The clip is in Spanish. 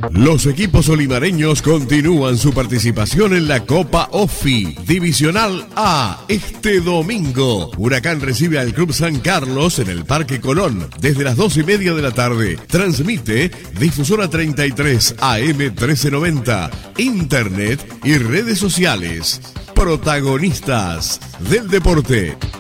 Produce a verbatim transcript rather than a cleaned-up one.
Los equipos olimareños continúan su participación en la Copa OFI Divisional A este domingo. Huracán recibe al Club San Carlos en el Parque Colón desde las dos y media de la tarde. Transmite Difusora treinta y tres A M trece noventa, Internet y redes sociales. Protagonistas del deporte.